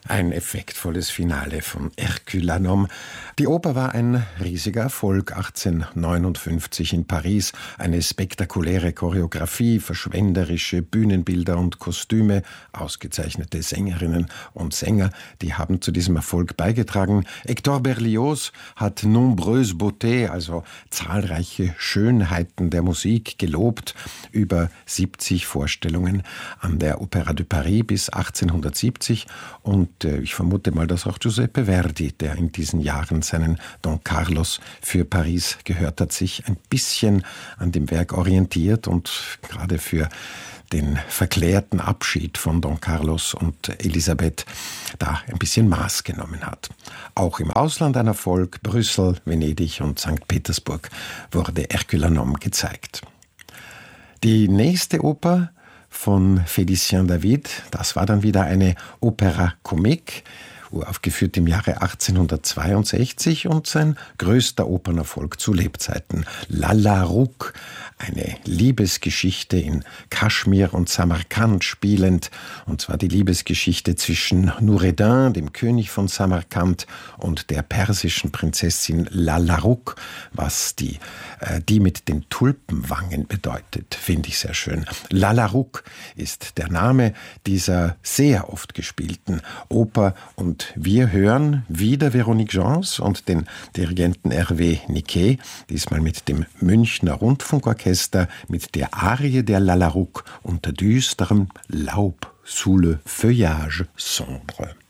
Ein effektvolles Finale von Hercule la Homme. Die Oper war ein riesiger Erfolg 1859 in Paris. Eine spektakuläre Choreografie, verschwenderische Bühnenbilder und Kostüme, ausgezeichnete Sängerinnen und Sänger, die haben zu diesem Erfolg beigetragen. Hector Berlioz hat nombreuses beautés, also zahlreiche Schönheiten der Musik, gelobt. Über 70 Vorstellungen an der Opéra de Paris bis 1870 und ich vermute mal, dass auch Giuseppe Verdi, der in diesen Jahren seinen Don Carlos für Paris gehört hat, sich ein bisschen an dem Werk orientiert und gerade für den verklärten Abschied von Don Carlos und Elisabeth da ein bisschen Maß genommen hat. Auch im Ausland ein Erfolg, Brüssel, Venedig und St. Petersburg wurde Hercule la Homme gezeigt. Die nächste Oper von Félicien David, das war dann wieder eine Opéra comique, uraufgeführt im Jahre 1862 und sein größter Opernerfolg zu Lebzeiten. Lalla Rookh, eine Liebesgeschichte in Kaschmir und Samarkand spielend, und zwar die Liebesgeschichte zwischen Nureddin, dem König von Samarkand, und der persischen Prinzessin Lalla Rookh, was die mit den Tulpenwangen bedeutet, finde ich sehr schön. Lalla Rookh ist der Name dieser sehr oft gespielten Oper und wir hören wieder Véronique Gens und den Dirigenten Hervé Niquet, diesmal mit dem Münchner Rundfunkorchester, mit der Arie der Lalla Rookh unter düsterem Laub, sous le feuillage sombre.